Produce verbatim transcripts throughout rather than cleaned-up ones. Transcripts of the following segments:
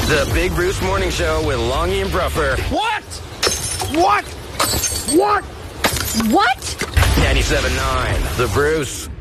The Big Bruce Morning Show with Longy and Bruffer. What? What? What? What? ninety-seven point nine, The Bruce.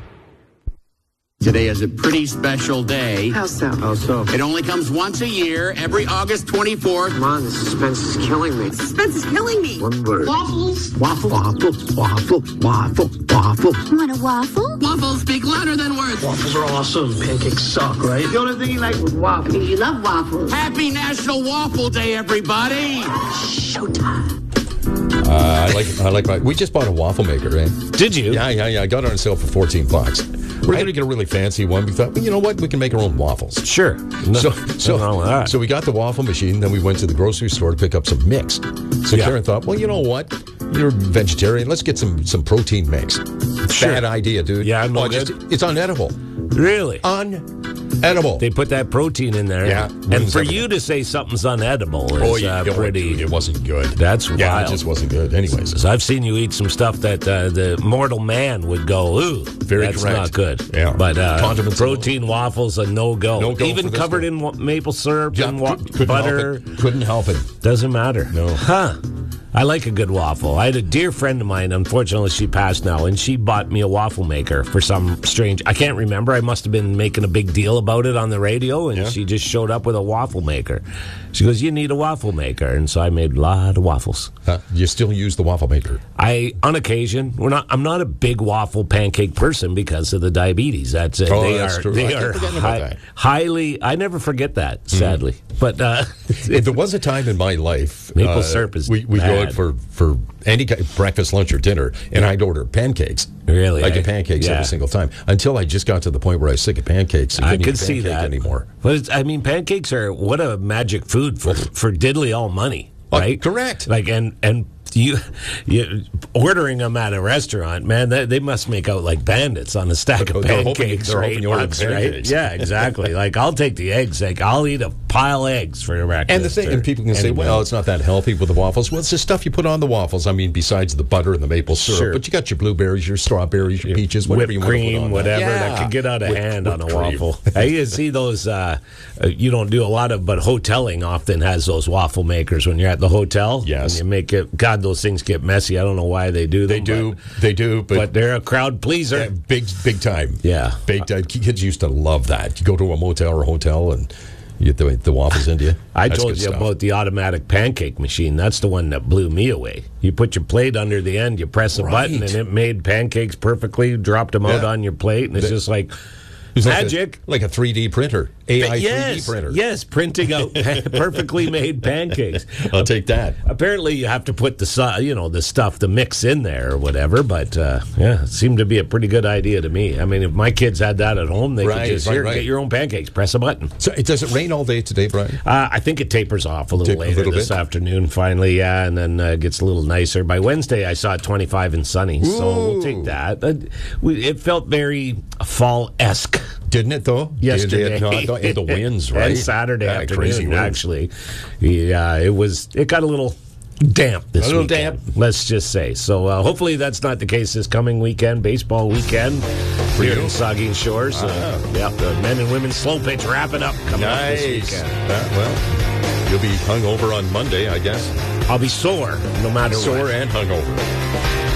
Today is a pretty special day. How so? How so? It only comes once a year, every August twenty-fourth. Come on, the suspense is killing me. Suspense is killing me. One word. Waffles. Waffle, waffle, waffle, waffle, waffle. Want a waffle? Waffles speak louder than words. Waffles are awesome. Pancakes suck, right? The only thing you like was waffles. You love waffles. Happy National Waffle Day, everybody. Showtime. Uh, I like, I like my. We just bought a waffle maker, eh? Did you? Yeah, yeah, yeah. I got it on sale for fourteen bucks. We're going to get a really fancy one. We thought, well, you know what? We can make our own waffles. Sure. No, So, nothing so, wrong with that. so we got the waffle machine. Then we went to the grocery store to pick up some mix. So Yeah. Karen thought, well, you know what? You're vegetarian. Let's get some some protein mix. Sure. Bad idea, dude. Yeah, no oh, just, good. it's unedible. Really? Unedible. They put that protein in there. Yeah. And Ruins for everything. you to say something's unedible is oh, yeah, uh, yeah, pretty... dude, it wasn't good. That's yeah, wild. it just wasn't good. Anyways. Because I've seen you eat some stuff that uh, the mortal man would go, ooh, Very that's correct. not good. Yeah. But uh, Condiments protein waffles, a no-go. No-go Even for this covered one. in wa- maple syrup Yeah, and wa- could- couldn't butter. Help it. Couldn't help it. Doesn't matter. No. Huh. I like a good waffle. I had a dear friend of mine, unfortunately she passed now, and she bought me a waffle maker for some strange, I can't remember, I must have been making a big deal about it on the radio, and Yeah. she just showed up with a waffle maker. She goes, you need a waffle maker, and so I made a lot of waffles. Uh, you still use the waffle maker. I, on occasion, we're not. I'm not a big waffle pancake person because of the diabetes. That's it. Oh, they that's are. true. I They kept are forgetting about hi- that. highly. I never forget that. Sadly, but uh, If there was a time in my life, Maple uh, syrup is we we go bad. out for for any kind of breakfast, lunch, or dinner, and I'd order pancakes. Really, I eh? get pancakes Yeah. every single time until I just got to the point where I was sick of pancakes. And I couldn't could eat a see pancake that anymore. But it's, I mean, pancakes are what a magic food for for diddly all money, Oh, right? correct. Like and and. You, you ordering them at a restaurant, man. They, they must make out like bandits on a stack of They're hoping- pancakes, they're right? hoping you ordered Bucks, right? pancakes. Yeah, exactly. Like I'll take the eggs. Like I'll eat a pile of eggs for breakfast. And the thing, or and people can say, anything. well, it's not that healthy with the waffles. Well, it's the stuff you put on the waffles. I mean, besides the butter and the maple syrup, Sure. but you got your blueberries, your strawberries, your peaches, whatever whipped you want to put cream, on whatever that. that Yeah. could get out of Whipped- hand on a whipped cream. waffle. I used to see those. Uh, uh, you don't do a lot of, but hoteling often has those waffle makers when you're at the hotel. Yes. and you make it. God, those things get messy. I don't know why they do. They them, do, but, they do, but, but they're a crowd pleaser. yeah, big, big time. Yeah. big time. Kids used to love that. You go to a motel or hotel and you get the, the waffles into you. I That's told good you stuff. about the automatic pancake machine. That's the one that blew me away. You put your plate under the end, you press a button, Right. and it made pancakes perfectly, dropped them out Yeah. on your plate, and it's The- just like It's like a- magic. like a three D printer, A I yes, three D printer. yes, printing out perfectly made pancakes. I'll take that. Apparently, you have to put the su- you know the stuff, the mix in there or whatever. But uh, yeah, it seemed to be a pretty good idea to me. I mean, if my kids had that at home, they Right, could just right, here, right. get your own pancakes, press a button. So, it does it rain all day today, Brian? Uh, I think it tapers off a little Taper a later little this bit? afternoon, finally, yeah, and then uh, gets a little nicer. By Wednesday, I saw it twenty-five and sunny, so we'll take that. Uh, we, it felt very fall-esque Didn't it though? yesterday. No, I thought- and the winds, right? And Saturday Yeah, afternoon, crazy winds. actually. Yeah, it was. It got a little damp this A little weekend, damp. let's just say. So uh, hopefully that's not the case this coming weekend, baseball weekend here you? in Saugeen Shores. So, yeah, the men and women slow pitch wrapping up coming up this Nice. weekend. Uh, well, you'll be hungover on Monday, I guess. I'll be sore no matter what. Sore and hungover.